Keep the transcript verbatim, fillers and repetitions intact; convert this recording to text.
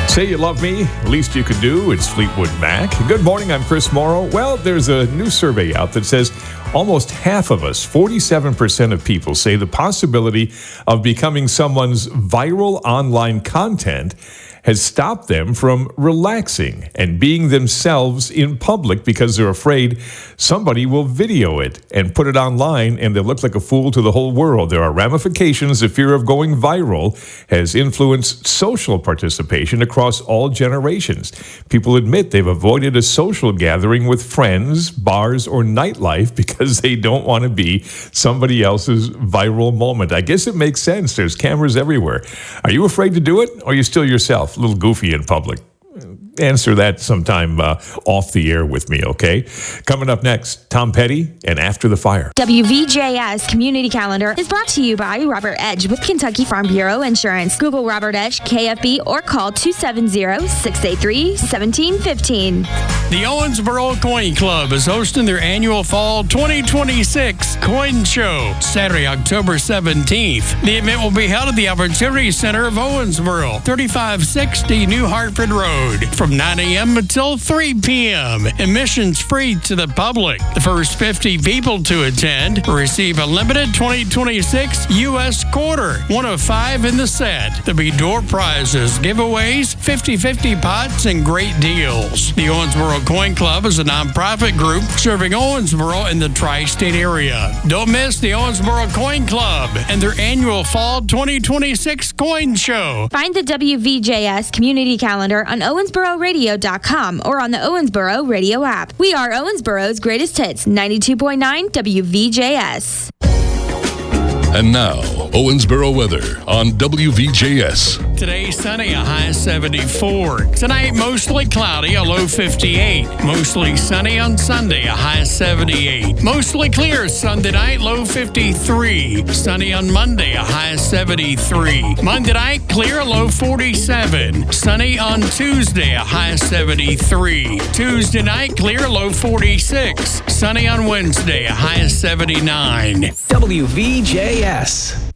Say You Love Me, Least You Could Do. It's Fleetwood Mac. Good morning, I'm Chris Morrow. Well, there's a new survey out that says almost half of us, forty-seven percent of people, say the possibility of becoming someone's viral online content has stopped them from relaxing and being themselves in public because they're afraid somebody will video it and put it online and they'll look like a fool to the whole world. There are ramifications. The fear of going viral has influenced social participation across all generations. People admit they've avoided a social gathering with friends, bars, or nightlife because they don't want to be somebody else's viral moment. I guess it makes sense. There's cameras everywhere. Are you afraid to do it, or are you still yourself? A little goofy in public? Answer that sometime uh, off the air with me, okay? Coming up next, Tom Petty and After the Fire. W V J S Community Calendar is brought to you by Robert Edge with Kentucky Farm Bureau Insurance. Google Robert Edge, K F B, or call two seven zero, six eight three, one seven one five. The Owensboro Coin Club is hosting their annual Fall twenty twenty-six Coin Show, Saturday, October seventeenth. The event will be held at the Opportunity Center of Owensboro, thirty-five sixty New Hartford Road, from nine a.m. until three p.m. Admissions free to the public. The first fifty people to attend will receive a limited twenty twenty-six U S quarter, one of five in the set. There'll be door prizes, giveaways, fifty-fifty pots, and great deals. The Owensboro Coin Club is a nonprofit group serving Owensboro in the tri-state area. Don't miss the Owensboro Coin Club and their annual Fall twenty twenty-six Coin Show. Find the W V J S Community Calendar on Owensboro Radio dot com or on the Owensboro Radio app. We are Owensboro's greatest hits, ninety-two point nine W V J S. And now, Owensboro weather on W V J S. Today, sunny, a high seventy-four. Tonight, mostly cloudy, a low fifty-eight. Mostly sunny on Sunday, a high seventy-eight. Mostly clear Sunday night, low fifty-three. Sunny on Monday, a high seventy-three. Monday night, clear, low forty-seven. Sunny on Tuesday, a high seventy-three. Tuesday night, clear, low forty-six. Sunny on Wednesday, a high seventy-nine. W V J S.